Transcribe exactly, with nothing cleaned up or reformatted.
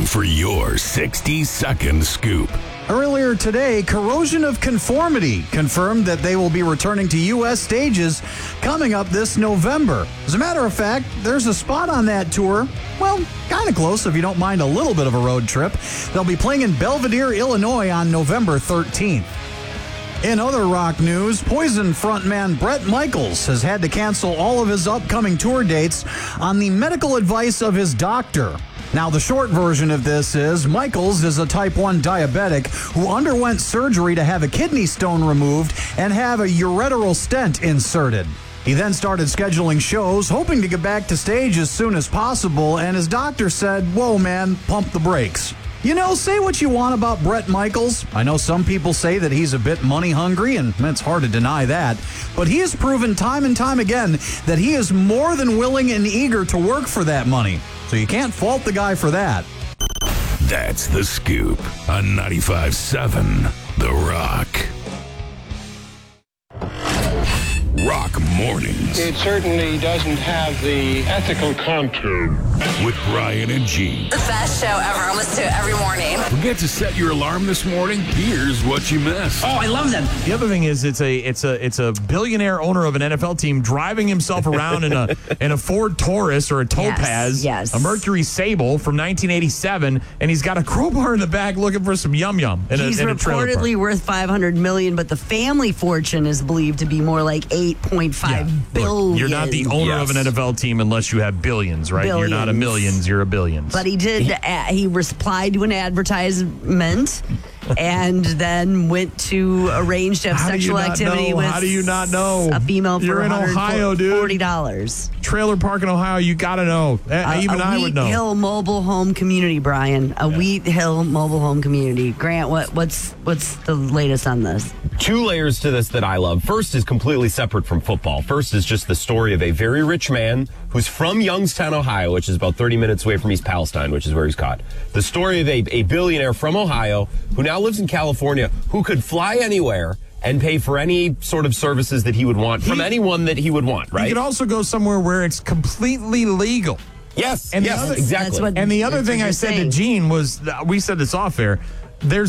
time for your sixty-second scoop. Earlier today, Corrosion of Conformity confirmed that they will be returning to U S stages coming up this November. As a matter of fact, there's a spot on that tour, well, kind of close if you don't mind a little bit of a road trip. They'll be playing in Belvedere, Illinois on November thirteenth. In other rock news, Poison frontman Bret Michaels has had to cancel all of his upcoming tour dates on the medical advice of his doctor. Now, the short version of this is Michaels is a type one diabetic who underwent surgery to have a kidney stone removed and have a ureteral stent inserted. He then started scheduling shows, hoping to get back to stage as soon as possible, and his doctor said, "Whoa, man, pump the brakes." You know, say what you want about Bret Michaels. I know some people say that he's a bit money hungry, and it's hard to deny that. But he has proven time and time again that he is more than willing and eager to work for that money. So you can't fault the guy for that. That's The Scoop on ninety-five seven The Rock. Rock Mornings. It certainly doesn't have the ethical contour. With Brian and Gene. The best show ever. I listen to it every morning. Forget to set your alarm this morning? Here's what you missed. Oh, I love them. The other thing is it's a it's a it's a billionaire owner of an N F L team driving himself around in a in a Ford Taurus or a Topaz, yes, yes. a Mercury Sable from nineteen eighty-seven, and he's got a crowbar in the back looking for some yum yum. In He's a, in a trailer reportedly park. worth five hundred million dollars, but the family fortune is believed to be more like eight point five Yeah. billion. Look, you're not the owner Yes. of an N F L team unless you have billions, right? Billions. You're not a millions, you're a billions. But he did. Uh, he replied to an advertisement, and then went to arrange to have How do you sexual not activity know? with How do you not know? a female for You're in Ohio, dude. forty dollars. Trailer park in Ohio, you got to know. Uh, Even a I Wheat would know. Hill mobile home community, Brian. A Wheat Hill mobile home community. Grant, what what's what's the latest on this? Two layers to this that I love. First is completely separate from football. First is just the story of a very rich man who's from Youngstown, Ohio, which is about thirty minutes away from East Palestine, which is where he's caught. The story of a, a billionaire from Ohio who now lives in California, who could fly anywhere and pay for any sort of services that he would want from He- anyone that he would want, right? You could also go somewhere where it's completely legal. yes, And the yes, other- exactly. That's what- And the other That's thing what I you're said saying. to Gene was, we said this off air, there's